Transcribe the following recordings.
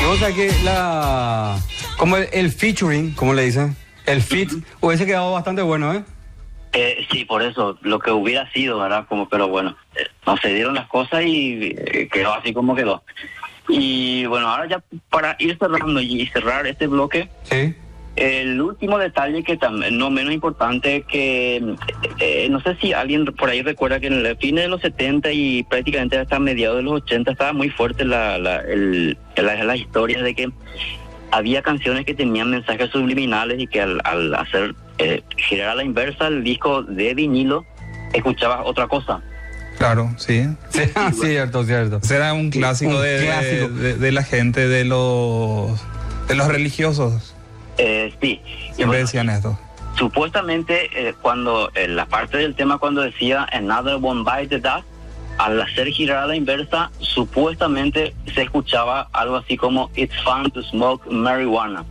Y vos sabés que como el featuring, como le dicen, el feat, hubiese quedado bastante bueno, ¿eh? Sí, por eso, lo que hubiera sido, ¿verdad? Pero bueno, no se dieron las cosas y quedó así como quedó. Y bueno, ahora ya para ir cerrando y cerrar este bloque, Sí. el último detalle que también, no menos importante, que no sé si alguien por ahí recuerda que en el fin de los 70 y prácticamente hasta mediados de los 80 estaba muy fuerte las historias de que había canciones que tenían mensajes subliminales y que al hacer girar a la inversa el disco de vinilo, escuchabas otra cosa. Claro, sí. Cierto. Será un clásico, clásico. De la gente, de los religiosos. Sí. Siempre decían esto. Supuestamente, cuando la parte del tema cuando decía Another One Bite the Dust, al hacer girar a la inversa, supuestamente se escuchaba algo así como It's fun to smoke marijuana.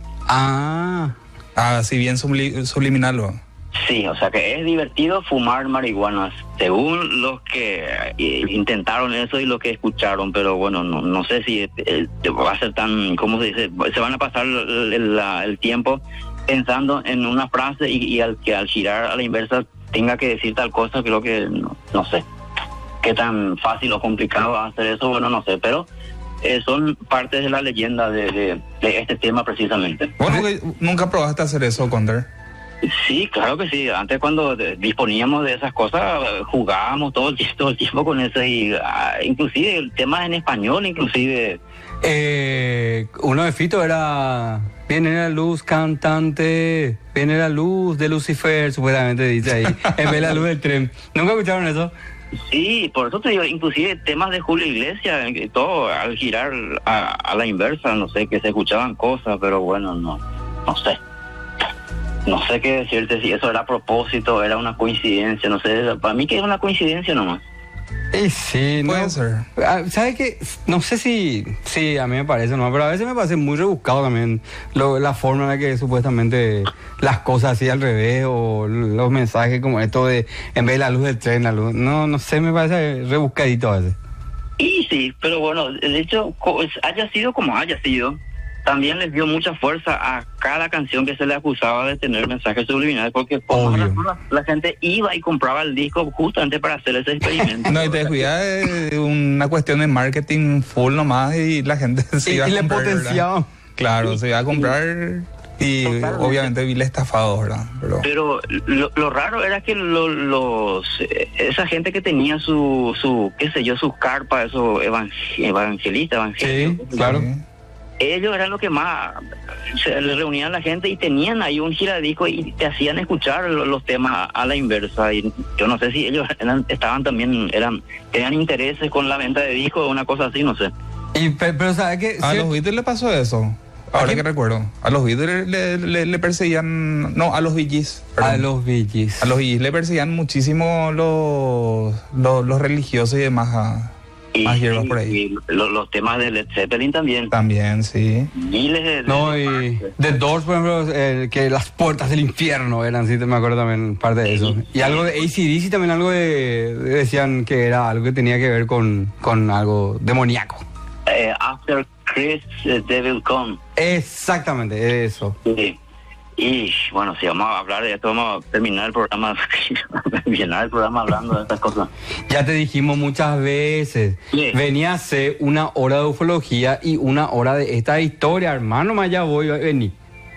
Si bien subliminal. Sí, o sea que es divertido fumar marihuana, según los que intentaron eso y los que escucharon, pero bueno, no sé si va a ser tan, ¿cómo se dice? Se van a pasar el tiempo pensando en una frase y al girar a la inversa tenga que decir tal cosa, creo que no sé qué tan fácil o complicado va a hacer eso, bueno, no sé, pero son partes de la leyenda de este tema precisamente. Bueno, ¿nunca probaste hacer eso, Conder? Sí, claro que sí. Antes cuando disponíamos de esas cosas, jugábamos todo el tiempo con eso y inclusive temas en español, inclusive. Uno de Fito era viene la luz cantante, viene la luz de Lucifer, supuestamente dice ahí, en vez de la luz del tren. ¿Nunca escucharon eso? Sí, por eso te digo, inclusive temas de Julio Iglesias, todo al girar a la inversa, no sé, que se escuchaban cosas, pero bueno, no sé. No sé qué decirte, si eso era a propósito, era una coincidencia, no sé, para mí que es una coincidencia nomás. Sí, puede ser. ¿Sabes qué? No sé si a mí me parece, no, pero a veces me parece muy rebuscado también la forma en la que supuestamente las cosas así al revés o los mensajes como esto de en vez de la luz del tren, la luz, no sé, me parece rebuscadito a veces. Y sí, pero bueno, de hecho, haya sido como haya sido, también les dio mucha fuerza a cada canción que se le acusaba de tener mensajes subliminales, porque por la gente iba y compraba el disco justamente para hacer ese experimento. No, y te descuidas de una cuestión de marketing full nomás y la gente se iba a comprar. Y le potenciaba. ¿Verdad? Claro, se iba a comprar y totalmente. Obviamente vi el estafado, ¿verdad? Pero lo raro era que esa gente que tenía su qué sé yo, sus carpas, esos evangelistas. Sí, claro. Sí. Ellos eran los que más se reunían a la gente y tenían ahí un giradisco y te hacían escuchar los temas a la inversa. Y yo no sé si ellos tenían intereses con la venta de discos o una cosa así, no sé. Pero ¿sabes qué? A los Beatles le pasó eso. Ahora que recuerdo. A los Beatles le perseguían. No, a los Bee Gees. A los Bee Gees. A los Bee Gees le perseguían muchísimo los religiosos y demás. Más hierbas por ahí. Y los temas de Led Zeppelin también. También, sí. Miles y The Doors, por ejemplo, que las puertas del infierno eran, sí, me acuerdo también parte de eso. Y algo de AC/DC también, algo decían que era algo que tenía que ver con algo demoníaco. After Chris Devil Come. Exactamente, eso. Sí. Y bueno, si vamos a hablar de esto, vamos a terminar el programa, llenar el programa hablando de estas cosas. Ya te dijimos muchas veces, sí. Venía a hacer una hora de ufología y una hora de esta historia, hermano, más ya voy a venir.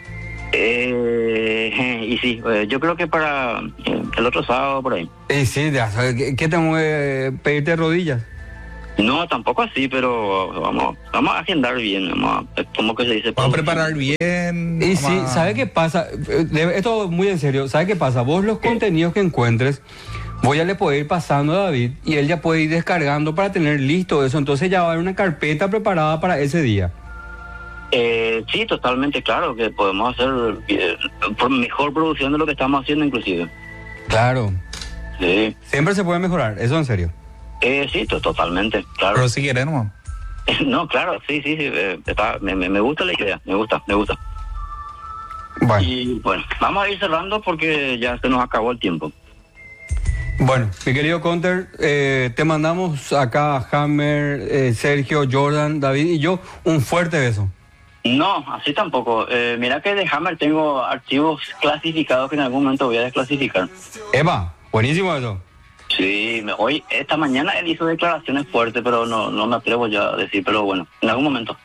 Y sí, yo creo que para el otro sábado por ahí. Sí, ¿qué tengo que pedirte rodillas? No, tampoco así, pero vamos a agendar bien, como que se dice. Vamos a preparar bien. Y sí, ¿sabe qué pasa? Esto muy en serio, ¿sabe qué pasa? Vos los contenidos que encuentres, voy a le poder ir pasando a David y él ya puede ir descargando para tener listo eso, entonces ya va a haber una carpeta preparada para ese día. Sí, totalmente claro, que podemos hacer mejor producción de lo que estamos haciendo inclusive. Claro. Sí. Siempre se puede mejorar, eso en serio. Sí, totalmente, claro. Pero si quieres, ¿no? No, claro, sí, me gusta la idea, me gusta. Bueno. Y bueno, vamos a ir cerrando porque ya se nos acabó el tiempo. Bueno, mi querido Conter, te mandamos acá a Hammer, Sergio, Jordan, David y yo un fuerte beso. No, así tampoco. Mira que de Hammer tengo archivos clasificados que en algún momento voy a desclasificar. Eva, buenísimo eso. Sí, hoy, esta mañana él hizo declaraciones fuertes, pero no me atrevo ya a decir, pero bueno, en algún momento.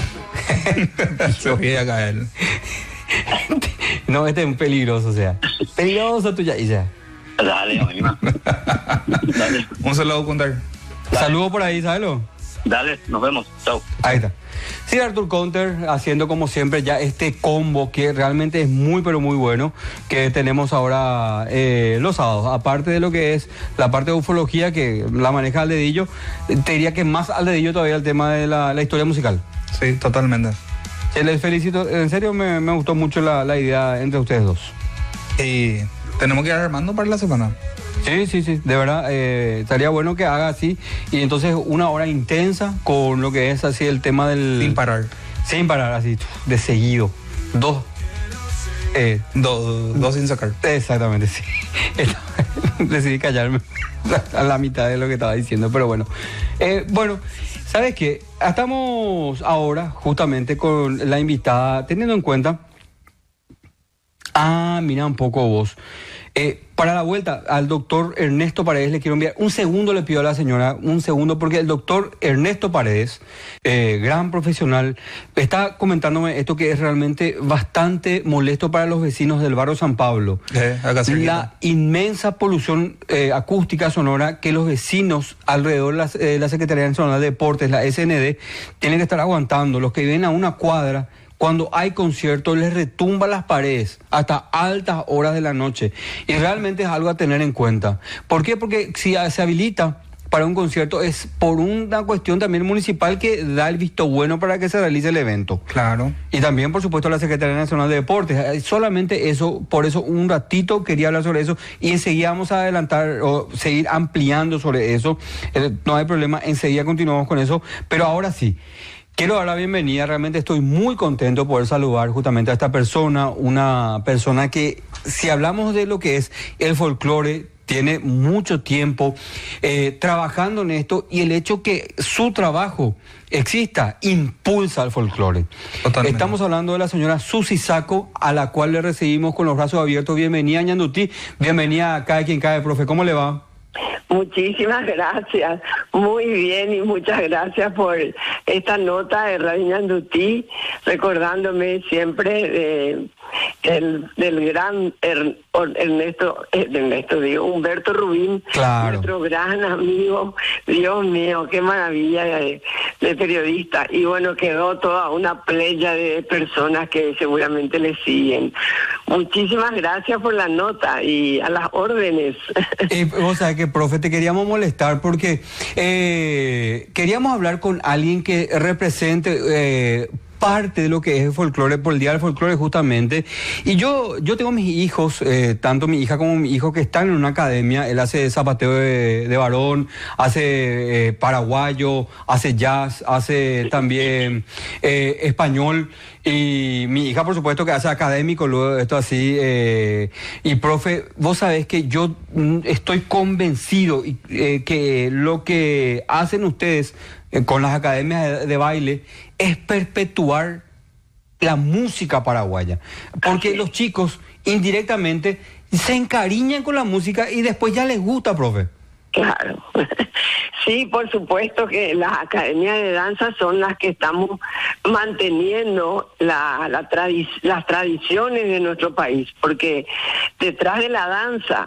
Yo voy a caer. No, este es un peligroso, o sea. Peligroso tuya, Isa. Dale, amiga. Dale. Un saludo, contar. Saludos por ahí, ¿sabes? Dale, nos vemos. Chao. Ahí está. Sí, Arthur Counter haciendo como siempre ya este combo que realmente es muy pero muy bueno que tenemos ahora los sábados. Aparte de lo que es la parte de ufología que la maneja al dedillo, te diría que más al dedillo todavía el tema de la historia musical. Sí, totalmente. Les felicito, en serio me gustó mucho la idea entre ustedes dos. Y tenemos que ir armando para la semana. Sí, de verdad, estaría bueno que haga así y entonces una hora intensa con lo que es así el tema del... Sin parar, así, de seguido. Dos sin sacar. Exactamente, sí. Decidí callarme a la mitad de lo que estaba diciendo, pero bueno. Bueno, ¿sabes qué? Estamos ahora justamente con la invitada, teniendo en cuenta... mira un poco vos. Para la vuelta al doctor Ernesto Paredes le quiero enviar un segundo, le pido a la señora un segundo, porque el doctor Ernesto Paredes, gran profesional, está comentándome esto que es realmente bastante molesto para los vecinos del barrio San Pablo. La inmensa polución acústica sonora que los vecinos alrededor de la Secretaría Nacional de Deportes, la SND, tienen que estar aguantando. Los que viven a una cuadra, cuando hay conciertos, les retumba las paredes hasta altas horas de la noche. Y realmente es algo a tener en cuenta. ¿Por qué? Porque si se habilita para un concierto es por una cuestión también municipal que da el visto bueno para que se realice el evento. Claro. Y también, por supuesto, la Secretaría Nacional de Deportes. Solamente eso, por eso un ratito quería hablar sobre eso y enseguida vamos a adelantar o seguir ampliando sobre eso. No hay problema, enseguida continuamos con eso. Pero ahora sí. Quiero dar la bienvenida, realmente estoy muy contento de poder saludar justamente a esta persona, una persona que, si hablamos de lo que es el folclore, tiene mucho tiempo trabajando en esto y el hecho que su trabajo exista impulsa al folclore. Totalmente. Estamos hablando de la señora Susi Saco, a la cual le recibimos con los brazos abiertos. Bienvenida, Ñandutí, bienvenida a Cae Quien Cae, profe, ¿cómo le va? Muchísimas gracias, muy bien y muchas gracias por esta nota de Radio Ñandutí, recordándome siempre del gran Humberto Rubín, claro. Nuestro gran amigo. Dios mío, qué maravilla de periodista. Y bueno, quedó toda una playa de personas que seguramente le siguen. Muchísimas gracias por la nota y a las órdenes. O sea que, profe, te queríamos molestar porque queríamos hablar con alguien que represente parte de lo que es el folclore, por el Día del Folclore justamente. Y yo tengo mis hijos, tanto mi hija como mi hijo, que están en una academia. Él hace zapateo de varón, hace paraguayo, hace jazz, hace también español. Y mi hija, por supuesto, que hace académico, luego esto así. Y profe, vos sabés que yo estoy convencido que lo que hacen ustedes con las academias de baile es perpetuar la música paraguaya. Porque los chicos indirectamente se encariñan con la música y después ya les gusta, profe. Claro. Sí, por supuesto que las academias de danza son las que estamos manteniendo las tradiciones de nuestro país, porque detrás de la danza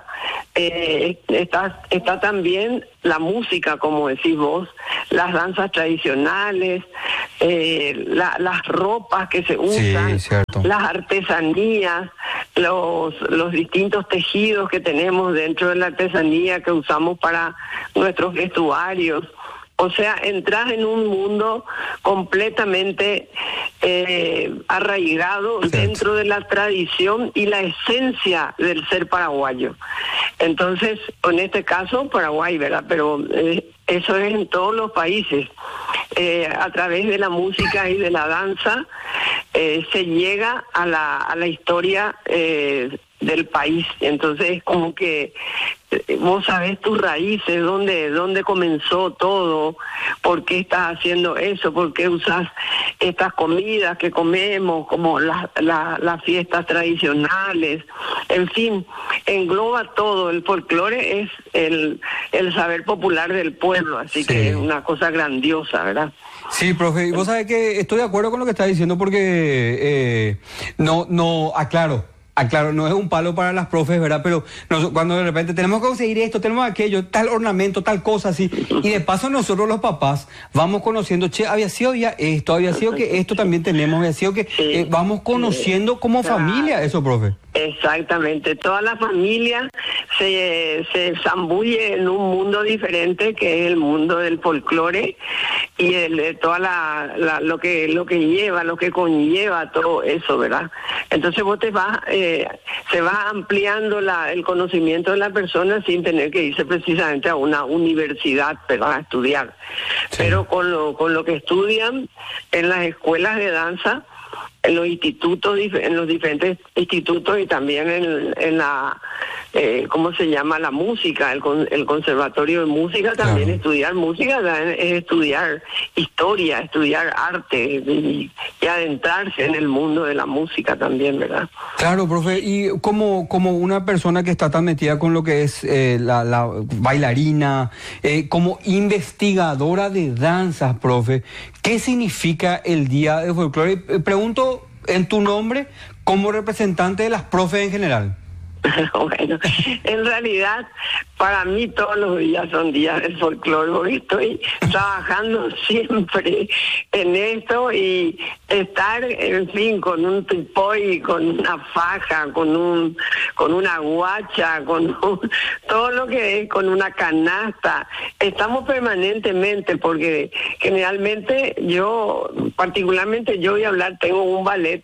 está también la música, como decís vos, las danzas tradicionales, las ropas que se usan, sí, las artesanías, los distintos tejidos que tenemos dentro de la artesanía que usamos para nuestros vestuarios. O sea, entras en un mundo completamente arraigado dentro de la tradición y la esencia del ser paraguayo. Entonces, en este caso, Paraguay, ¿verdad? Pero eso es en todos los países. A través de la música y de la danza se llega a la historia del país. Entonces es como que vos sabés tus raíces, dónde comenzó todo, por qué estás haciendo eso, por qué usás estas comidas que comemos, como las fiestas tradicionales, en fin, engloba todo. El folclore es el saber popular del pueblo, así Sí. que es una cosa grandiosa, ¿verdad? Sí, profe, y vos sabés que estoy de acuerdo con lo que está diciendo porque aclaro, no es un palo para las profes, ¿verdad? Pero cuando de repente tenemos que conseguir esto, tenemos aquello, tal ornamento, tal cosa así, y de paso nosotros los papás vamos conociendo, había sido ya esto, había sido que esto también tenemos, había sido que Sí. vamos conociendo como Claro. familia eso, profe. Exactamente, toda la familia se zambulle en un mundo diferente que es el mundo del folclore y toda lo que lleva, lo que conlleva todo eso, ¿verdad? Entonces vos se va ampliando el conocimiento de la persona sin tener que irse precisamente a una universidad, ¿verdad? A estudiar. Sí. Pero con lo que estudian en las escuelas de danza, en los institutos, en los diferentes institutos y también en la, ¿cómo se llama? La música, el conservatorio de música, también Claro. estudiar música es estudiar historia, estudiar arte y adentrarse en el mundo de la música también, ¿verdad? Claro, profe, y como una persona que está tan metida con lo que es la bailarina, como investigadora de danzas, profe, ¿qué significa el Día de Folclore? Pregunto en tu nombre como representante de las profes en general. Bueno, en realidad para mí todos los días son días del folclore, porque estoy trabajando siempre en esto y estar, en fin, con un tupoy, con una faja, con una guacha, todo lo que es, con una canasta. Estamos permanentemente, porque generalmente particularmente yo voy a hablar, tengo un ballet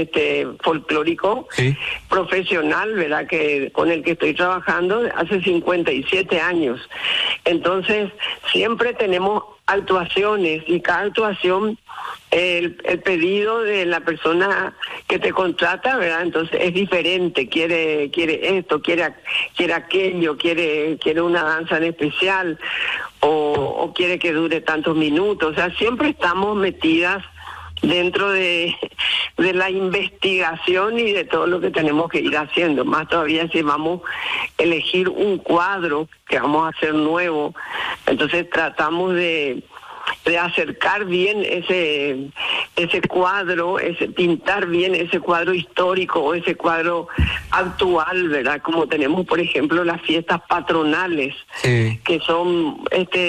folclórico, Sí. profesional, ¿verdad? Que con el que estoy trabajando hace 57 años. Entonces, siempre tenemos actuaciones y cada actuación el pedido de la persona que te contrata, ¿verdad? Entonces es diferente, quiere esto, quiere aquello, quiere una danza en especial o quiere que dure tantos minutos. O sea, siempre estamos metidas dentro de la investigación y de todo lo que tenemos que ir haciendo. Más todavía si vamos a elegir un cuadro que vamos a hacer nuevo, entonces tratamos de acercar bien ese cuadro, pintar bien ese cuadro histórico o ese cuadro actual, ¿verdad? Como tenemos, por ejemplo, las fiestas patronales, Sí. que son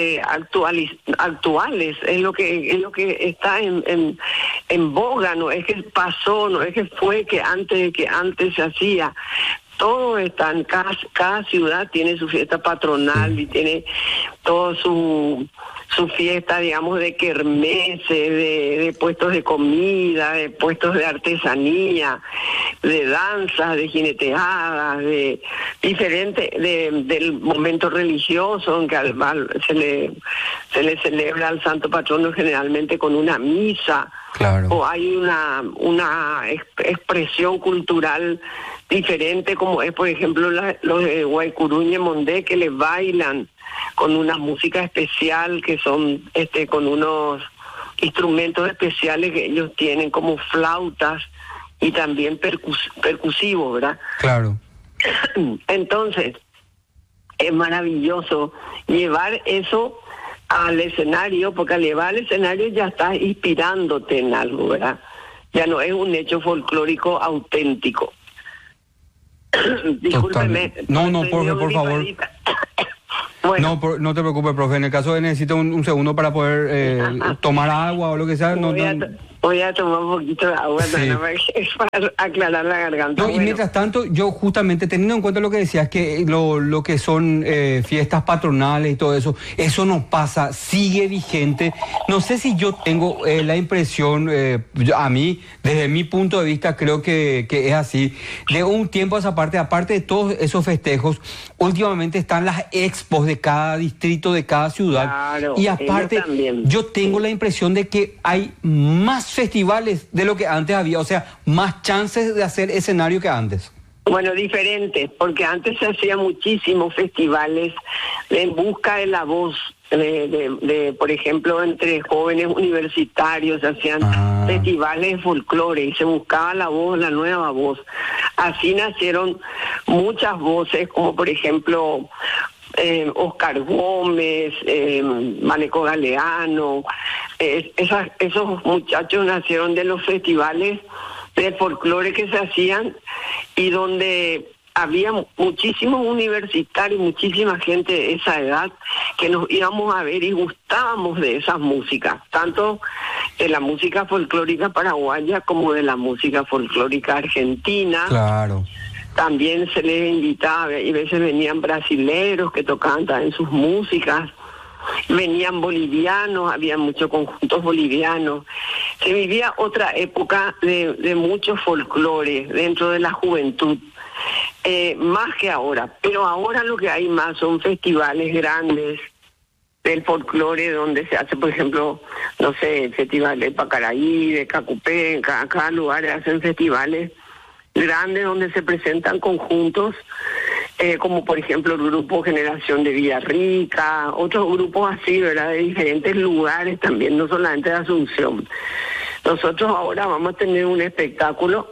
actuales, es lo que está en boga, no es que pasó, no es que fue que antes se hacía. Todo está cada ciudad tiene su fiesta patronal y tiene todo su fiesta, digamos, de kermeses, de puestos de comida, de puestos de artesanía, de danzas, de jineteadas, de diferente, del momento religioso en que se le celebra al santo patrono generalmente con una misa. Claro. O hay una expresión cultural diferente, como es, por ejemplo, los de Guaycuruñe Mondé, que les bailan con una música especial, que son con unos instrumentos especiales que ellos tienen, como flautas y también percusivos, ¿verdad? Claro. Entonces, es maravilloso llevar eso al escenario, porque al llevar al escenario ya estás inspirándote en algo, ¿verdad? Ya no es un hecho folclórico auténtico. Discúlpeme. Totalmente. No, profe, por favor. Bueno, No te preocupes, profe. En el caso de necesito un segundo para poder tomar agua o lo que sea. voy a tomar un poquito de agua, Sí. para aclarar la garganta. No, y Bueno. mientras tanto, yo justamente teniendo en cuenta lo que decías, que lo que son fiestas patronales y todo eso, eso no pasa, sigue vigente. No sé si yo tengo la impresión, a mí, desde mi punto de vista, creo que es así. De un tiempo a esa parte, aparte de todos esos festejos, últimamente están las expos de cada distrito, de cada ciudad. Claro, y aparte, ellos también. yo tengo la impresión de que hay más festivales de lo que antes había, o sea, más chances de hacer escenario que antes. Bueno, diferentes, porque antes se hacían muchísimos festivales en busca de la voz, por ejemplo, entre jóvenes universitarios, se hacían festivales de folclore y se buscaba la voz, la nueva voz. Así nacieron muchas voces, como por ejemplo Oscar Gómez, Maneco Galeano. Esos muchachos nacieron de los festivales de folclore que se hacían y donde había muchísimos universitarios, muchísima gente de esa edad que nos íbamos a ver y gustábamos de esas músicas, tanto de la música folclórica paraguaya como de la música folclórica argentina. Claro. También se les invitaba, y a veces venían brasileros que tocaban también sus músicas. Venían bolivianos, había muchos conjuntos bolivianos. Se vivía otra época de mucho folclore dentro de la juventud, más que ahora. Pero ahora lo que hay más son festivales grandes del folclore, donde se hace, por ejemplo, no sé, el festival de Pacaraí, de Cacupé, en cada lugar hacen festivales grandes donde se presentan conjuntos, como por ejemplo el grupo Generación de Villarrica, otros grupos así, ¿verdad?, de diferentes lugares también, no solamente de Asunción. Nosotros ahora vamos a tener un espectáculo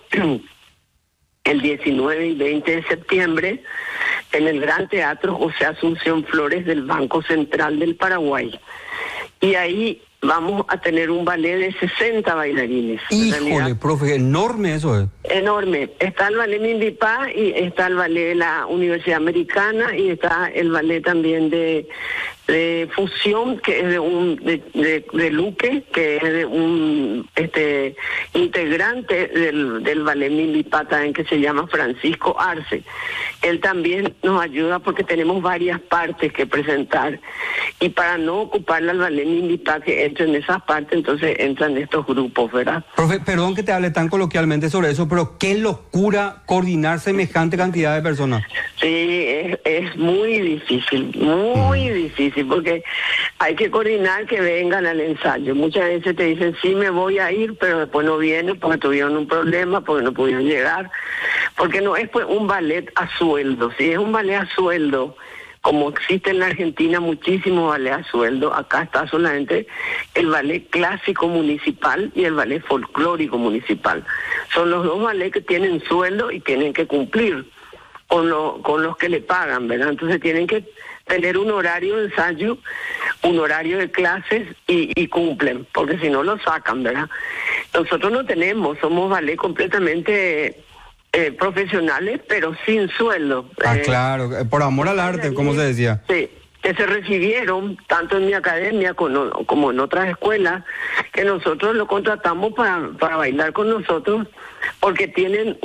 el 19 y 20 de septiembre en el Gran Teatro José Asunción Flores del Banco Central del Paraguay. Y ahí vamos a tener un ballet de 60 bailarines. Híjole, profe, enorme eso es. Enorme. Está el ballet Minvipá y está el ballet de la Universidad Americana y está el ballet también de Fusión, que es de Luque, que es de un integrante del ballet Minvipá también, que se llama Francisco Arce. Él también nos ayuda porque tenemos varias partes que presentar y para no ocuparle al ballet Minvipá que entre en esas partes, entonces entran estos grupos, ¿verdad? Profe, perdón que te hable tan coloquialmente sobre eso, pero qué locura coordinar semejante cantidad de personas. Sí, es muy difícil, muy difícil, porque hay que coordinar que vengan al ensayo. Muchas veces te dicen, sí, me voy a ir, pero después no vienen porque tuvieron un problema, porque no pudieron llegar, porque no es pues un ballet a sueldo. Si es un ballet a sueldo, como existe en la Argentina muchísimos ballet a sueldo, acá está solamente el ballet clásico municipal y el ballet folclórico municipal. Son los dos ballets que tienen sueldo y tienen que cumplir con los que le pagan, ¿verdad? Entonces tienen que tener un horario de ensayo, un horario de clases y cumplen, porque si no lo sacan, ¿verdad? Nosotros no tenemos, somos ballet completamente profesionales, pero sin sueldo. Claro, por amor al arte, como se decía. Sí, que se recibieron tanto en mi academia como en otras escuelas, que nosotros lo contratamos para bailar con nosotros, porque tienen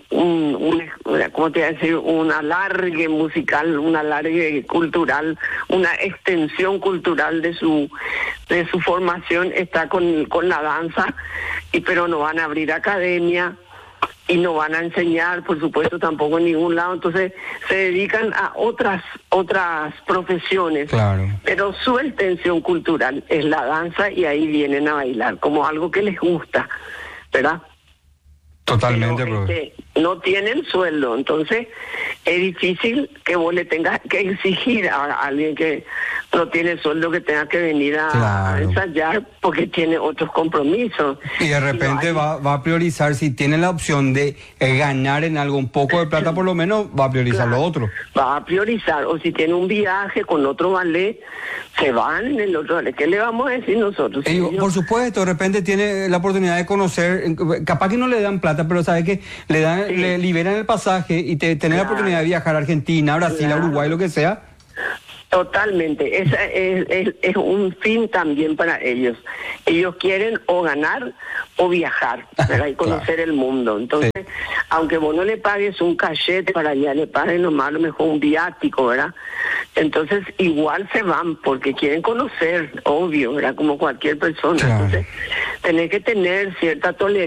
¿cómo te voy a decir? Un alargue musical, un alargue cultural, una extensión cultural de su formación está con la danza, pero no van a abrir academia y no van a enseñar, por supuesto, tampoco en ningún lado. Entonces se dedican a otras profesiones. Claro. Pero su extensión cultural es la danza y ahí vienen a bailar como algo que les gusta, ¿verdad? Totalmente, pero no tienen sueldo, entonces es difícil que vos le tengas que exigir a alguien que no tiene sueldo que tenga que venir a ensayar porque tiene otros compromisos. Y de repente va a priorizar, si tiene la opción de ganar en algo un poco de plata, por lo menos va a priorizar lo otro. Va a priorizar, o si tiene un viaje con otro ballet, se van en el otro ballet. ¿Qué le vamos a decir nosotros? Por supuesto, de repente tiene la oportunidad de conocer, capaz que no le dan plata, pero sabe que le liberan el pasaje y tener la oportunidad de viajar a Argentina, a Brasil, a Uruguay, lo que sea. Totalmente, es un fin también para ellos. Ellos quieren o ganar o viajar, ¿verdad? Y conocer el mundo. Entonces, aunque vos no le pagues un cachete para allá, le paguen nomás a lo mejor un viático, ¿verdad? Entonces, igual se van porque quieren conocer, obvio, ¿verdad? Como cualquier persona. Entonces, tenés que tener cierta tolerancia